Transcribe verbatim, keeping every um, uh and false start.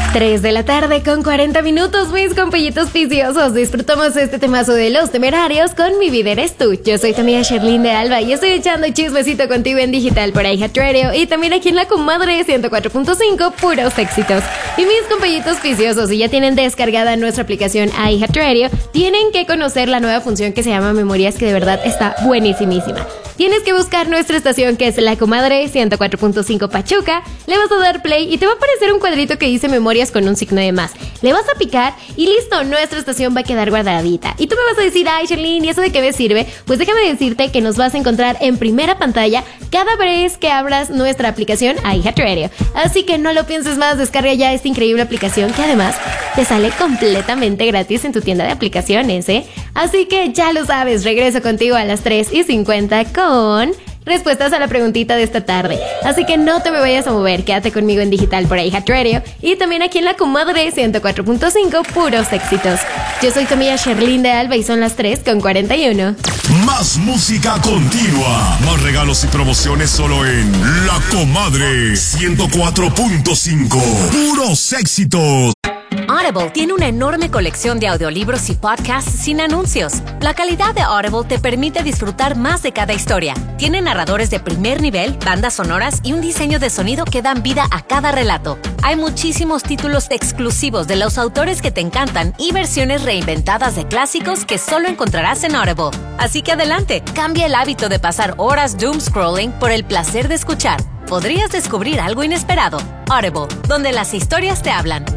tres de la tarde con cuarenta minutos, mis compellitos viciosos. Disfrutamos este temazo de Los Temerarios con Mi Vida Eres Tú. Yo soy tu amiga Sherlyn de Alba y estoy echando chismecito contigo en digital por iHeartRadio y también aquí en La Comadre ciento cuatro punto cinco, puros éxitos. Y mis compellitos viciosos, si ya tienen descargada nuestra aplicación iHeartRadio, tienen que conocer la nueva función que se llama Memorias, que de verdad está buenísimísima. Tienes que buscar nuestra estación, que es La Comadre ciento cuatro punto cinco Pachuca, le vas a dar play y te va a aparecer un cuadrito que dice Memorias con un signo de más. Le vas a picar y listo, nuestra estación va a quedar guardadita. Y tú me vas a decir, ay Sherlyn, ¿y eso de qué me sirve? Pues déjame decirte que nos vas a encontrar en primera pantalla cada vez que abras nuestra aplicación iHeartRadio. Así que no lo pienses más, descarga ya esta increíble aplicación que además te sale completamente gratis en tu tienda de aplicaciones, ¿eh? Así que ya lo sabes, regreso contigo a las tres y cincuenta con respuestas a la preguntita de esta tarde. Así que no te me vayas a mover, quédate conmigo en digital por iHeartRadio y también aquí en La Comadre ciento cuatro punto cinco, puros éxitos. Yo soy tu amiga Sherlyn de Alba y son las tres con cuarenta y uno. Más música continua, más regalos y promociones solo en La Comadre ciento cuatro punto cinco, puros éxitos. Audible tiene una enorme colección de audiolibros y podcasts sin anuncios. La calidad de Audible te permite disfrutar más de cada historia. Tiene narradores de primer nivel, bandas sonoras y un diseño de sonido que dan vida a cada relato. Hay muchísimos títulos exclusivos de los autores que te encantan y versiones reinventadas de clásicos que solo encontrarás en Audible. Así que adelante, cambia el hábito de pasar horas doom scrolling por el placer de escuchar. Podrías descubrir algo inesperado. Audible, donde las historias te hablan.